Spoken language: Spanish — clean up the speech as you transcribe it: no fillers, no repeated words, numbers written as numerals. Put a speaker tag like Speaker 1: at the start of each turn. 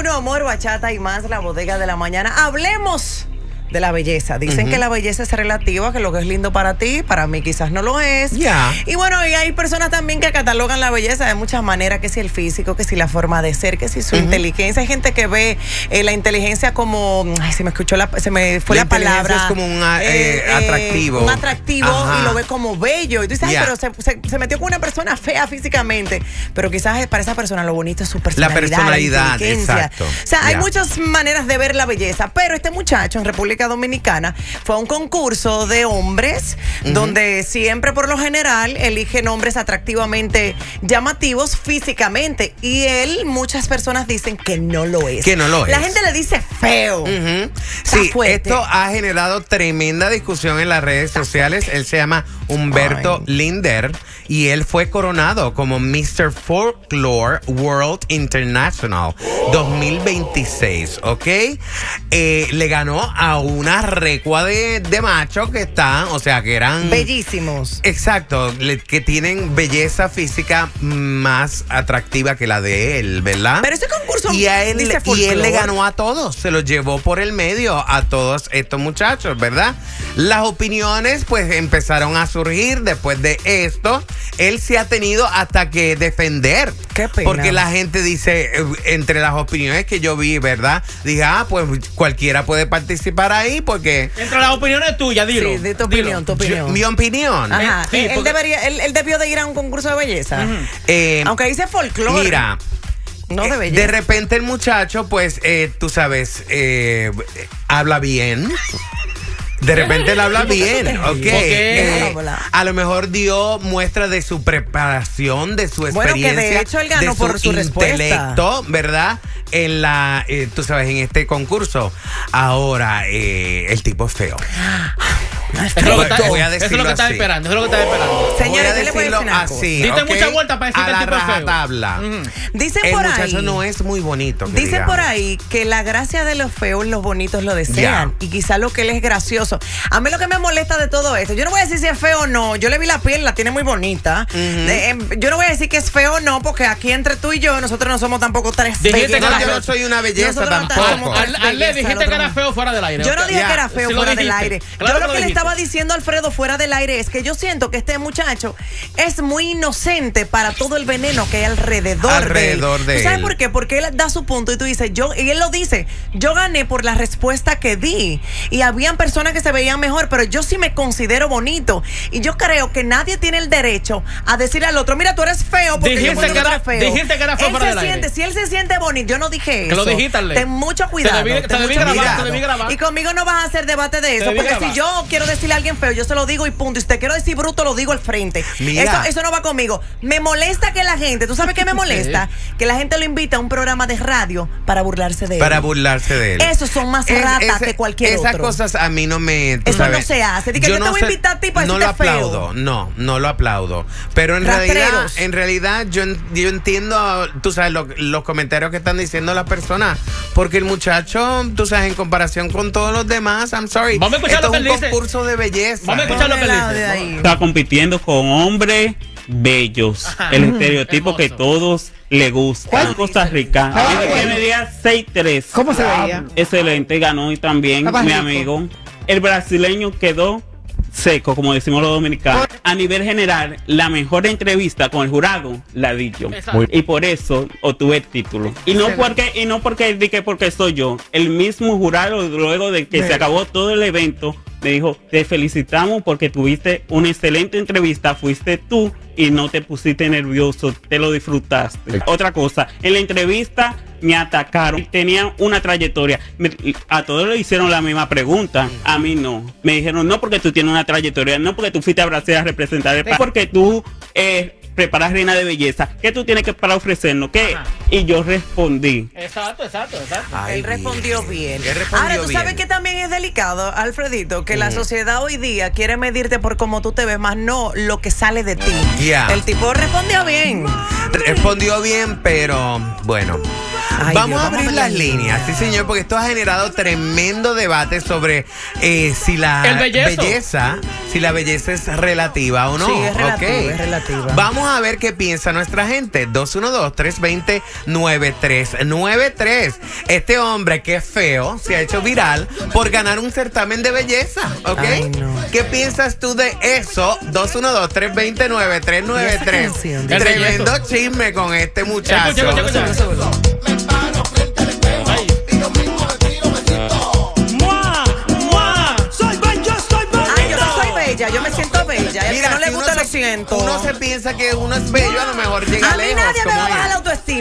Speaker 1: 1, amor, bachata y más, la bodega de la mañana. Hablemos de la belleza. Dicen que la belleza es relativa, que lo que es lindo para ti, para mí quizás no lo es. Y bueno, y hay personas también que catalogan la belleza de muchas maneras, que si el físico, que si la forma de ser, que si su inteligencia. Hay gente que ve la inteligencia como, ay, se me fue la palabra.
Speaker 2: Es como un atractivo.
Speaker 1: Un atractivo. Ajá. Y lo ve como bello. Y tú dices, ay, pero se metió con una persona fea físicamente. Pero quizás para esa persona lo bonito es su personalidad.
Speaker 2: La personalidad,
Speaker 1: la exacto. O sea, hay muchas maneras de ver la belleza. Pero este muchacho en República Dominicana fue a un concurso de hombres donde siempre por lo general eligen hombres atractivamente llamativos físicamente, y muchas personas dicen que no lo es.
Speaker 2: Que no lo es.
Speaker 1: La gente le dice feo.
Speaker 2: Sí, esto ha generado tremenda discusión en las redes sociales. Él se llama Humberto Linder y él fue coronado como Mr. Folklore World International 2026, ¿ok? Le ganó a una recua de machos que están, o sea, que eran
Speaker 1: bellísimos.
Speaker 2: Exacto, que tienen belleza física más atractiva que la de él, ¿verdad?
Speaker 1: Pero ese concurso
Speaker 2: y él le ganó a todos, se los llevó por el medio a todos estos muchachos, ¿verdad? Las opiniones pues empezaron a surgir después de esto. Él se ha tenido hasta que defender.
Speaker 1: Qué pena.
Speaker 2: Porque la gente dice, entre las opiniones que yo vi, ¿verdad? Dije, pues cualquiera puede participar ahí porque...
Speaker 3: Entre las opiniones tuyas, dilo.
Speaker 1: Sí, de tu opinión, tu opinión.
Speaker 2: Mi opinión.
Speaker 1: Ajá.
Speaker 3: Sí,
Speaker 1: él debió de ir a un concurso de belleza. Aunque dice folclore.
Speaker 2: Mira...
Speaker 1: No de belleza.
Speaker 2: De repente el muchacho, pues, tú sabes, habla bien. De repente él habla bien, ¿ok? A lo mejor dio muestra de su preparación, de su experiencia.
Speaker 1: Bueno, que de hecho él ganó por su
Speaker 2: intelecto, ¿verdad? En la, tú sabes, en este concurso. Ahora, el tipo es feo.
Speaker 3: Voy a decirlo eso es lo que estaba esperando, eso es lo que estaba esperando.
Speaker 1: Señores, yo le voy a decir
Speaker 2: así.
Speaker 3: Diste mucha vuelta para decir que el tipo es feo.
Speaker 2: Tabla.
Speaker 1: Dicen
Speaker 2: el
Speaker 1: por ahí.
Speaker 2: El muchacho no es muy bonito.
Speaker 1: Dicen por ahí que la gracia de los feos, los bonitos lo desean. Y quizá lo que él es gracioso. A mí lo que me molesta de todo esto, yo no voy a decir si es feo o no. Yo le vi la piel, la tiene muy bonita. Yo no voy a decir que es feo o no, porque aquí entre tú y yo, nosotros no somos tampoco tres bellezas.
Speaker 2: Yo no soy una belleza tampoco.
Speaker 3: Le dijiste que era feo fuera del aire.
Speaker 1: Yo no dije que era feo fuera del aire. Yo lo que le estaba diciendo a Alfredo fuera del aire es que yo siento que este muchacho es muy inocente para todo el veneno que hay alrededor de él. ¿Tú sabes por qué? Porque él da su punto y tú dices, y él lo dice, yo gané por la respuesta que di. Y habían personas que se veían mejor, pero yo sí me considero bonito. Y yo creo que nadie tiene el derecho a decirle al otro, mira, tú eres feo porque yo puedo ser feo.
Speaker 3: Dijiste que era feo fuera del aire.
Speaker 1: Si él se siente bonito, yo no dije eso.
Speaker 3: Que lo dijiste,
Speaker 1: ten mucho cuidado.
Speaker 3: Te debí grabar.
Speaker 1: Y conmigo no vas a hacer debate de eso, porque si yo quiero decirle a alguien feo, yo se lo digo y punto. Y si te quiero decir bruto, lo digo al frente. Eso no va conmigo. Me molesta que la gente, ¿tú sabes qué me molesta? Que la gente lo invita a un programa de radio para burlarse de él.
Speaker 2: Para burlarse de él.
Speaker 1: Esos son más ratas que cualquier otro.
Speaker 2: Esas cosas a mí no me...
Speaker 1: Eso no se hace. Yo no te voy a invitar a ti para decirte feo.
Speaker 2: No lo aplaudo. No lo aplaudo. Pero en realidad yo entiendo, tú sabes, los comentarios que están diciendo las personas. Porque el muchacho, tú sabes, en comparación con todos los demás, I'm sorry.
Speaker 3: Vamos a escuchar lo que él dice.
Speaker 2: Es un concurso de belleza.
Speaker 3: Vamos a escuchar lo que él dice.
Speaker 4: Está compitiendo con hombres bellos. El estereotipo que todos le gusta. Costa Rica. Que medía 6'3".
Speaker 5: ¿Cómo se veía?
Speaker 4: Excelente, ganó y también mi amigo. El brasileño quedó seco, como decimos los dominicanos. A nivel general, la mejor entrevista con el jurado la di yo. Y por eso obtuve el título. Y no porque soy yo. El mismo jurado, luego de que se acabó todo el evento, me dijo, te felicitamos porque tuviste una excelente entrevista, fuiste tú y no te pusiste nervioso, te lo disfrutaste. Otra cosa, en la entrevista me atacaron, tenían una trayectoria. A todos le hicieron la misma pregunta, a mí no. Me dijeron, no porque tú tienes una trayectoria, no porque tú fuiste a Brasil a representar el país, porque tú preparas reina de belleza. ¿Qué tú tienes que para ofrecernos? ¿Qué? Y yo respondí.
Speaker 3: Exacto.
Speaker 1: Ay, él respondió bien. Ahora, tú sabes que también es delicado, Alfredito, que la sociedad hoy día quiere medirte por cómo tú te ves, más no lo que sale de ti. El tipo respondió bien.
Speaker 2: Respondió bien, pero bueno. Vamos a abrir las líneas, sí señor, porque esto ha generado tremendo debate sobre si la belleza es relativa o no.
Speaker 1: Sí, es relativa, es relativa.
Speaker 2: Vamos a ver qué piensa nuestra gente. 212-320-9393. Este hombre que es feo se ha hecho viral por ganar un certamen de belleza, ¿ok?
Speaker 1: Ay, no.
Speaker 2: ¿Qué piensas tú de eso? 212-320-9393. Tremendo chisme con este muchacho.
Speaker 3: Escucha.
Speaker 1: Yo me siento bella.
Speaker 2: Mira,
Speaker 1: no le
Speaker 2: si
Speaker 1: gusta, lo siento.
Speaker 2: Uno se piensa que uno es bello, a lo mejor llega
Speaker 1: a mí
Speaker 2: lejos.
Speaker 1: Nadie me va a bajar la autoestima.